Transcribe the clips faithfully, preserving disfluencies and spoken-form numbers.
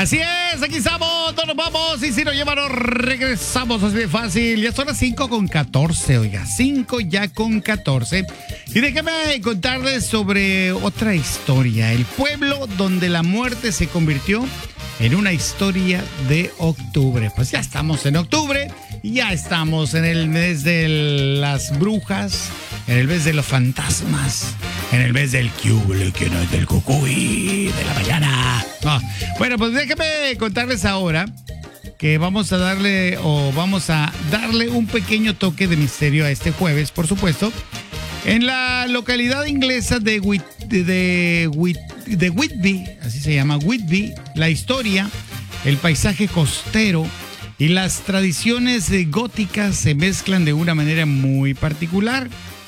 Así es, aquí estamos, no nos vamos y si nos llevan, nos regresamos así de fácil. Ya son las cinco con catorce, oiga, cinco ya con catorce. Y déjame contarles sobre otra historia, el pueblo donde la muerte se convirtió en una historia de octubre. Pues ya estamos en octubre, ya estamos en el mes de las brujas, en el mes de los fantasmas, en el mes del Kyule, que no es del cucuy, de la mañana. No. Bueno, pues déjenme contarles ahora que vamos a darle, o vamos a darle un pequeño toque de misterio a este jueves, por supuesto. En la localidad inglesa de, Whit, de, de, Whit, de Whitby, así se llama, Whitby, la historia, el paisaje costero y las tradiciones góticas se mezclan de una manera muy particular.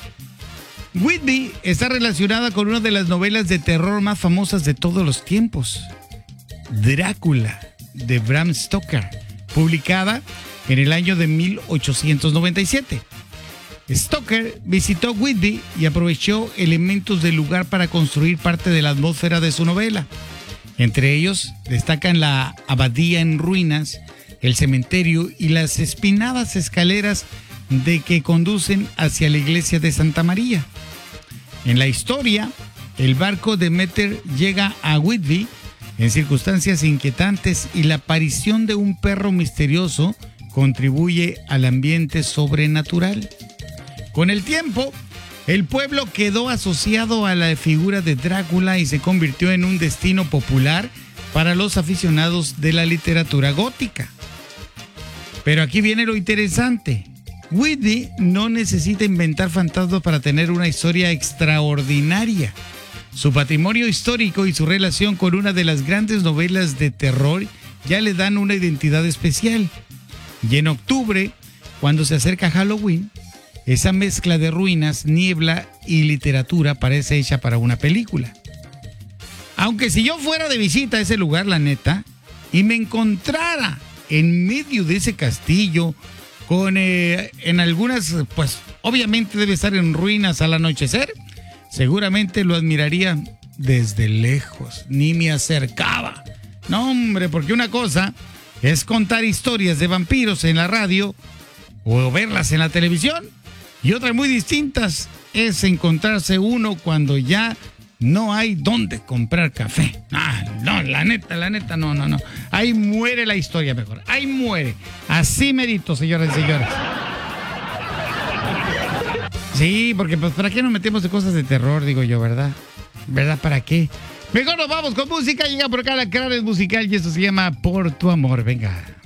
Whitby está relacionada con una de las novelas de terror más famosas de todos los tiempos, Drácula, de Bram Stoker, publicada en el año de mil ochocientos noventa y siete. Stoker visitó Whitby y aprovechó elementos del lugar para construir parte de la atmósfera de su novela. Entre ellos destacan la abadía en ruinas, el cementerio y las espinadas escaleras de que conducen hacia la iglesia de Santa María. En la historia, el barco de Demeter llega a Whitby en circunstancias inquietantes y la aparición de un perro misterioso contribuye al ambiente sobrenatural. Con el tiempo, el pueblo quedó asociado a la figura de Drácula y se convirtió en un destino popular para los aficionados de la literatura gótica. Pero aquí viene lo interesante. Whitby no necesita inventar fantasmas para tener una historia extraordinaria. Su patrimonio histórico y su relación con una de las grandes novelas de terror ya le dan una identidad especial. Y en octubre, cuando se acerca Halloween, esa mezcla de ruinas, niebla y literatura parece hecha para una película. Aunque si yo fuera de visita a ese lugar, la neta, y me encontrara en medio de ese castillo, con eh, en algunas, pues obviamente debe estar en ruinas al anochecer, seguramente lo admiraría desde lejos, ni me acercaba. No, hombre, porque una cosa es contar historias de vampiros en la radio o verlas en la televisión, y otra muy distintas es encontrarse uno cuando ya no hay dónde comprar café. Ah, no, la neta, la neta, no, no, no. Ahí muere la historia mejor. Ahí muere. Así merito, señoras y señores. Sí, porque pues ¿para qué nos metemos de cosas de terror, digo yo, verdad? ¿Verdad? ¿Para qué? Mejor nos vamos con música. Llega por acá la Cranes Musical y esto se llama Por Tu Amor. Venga.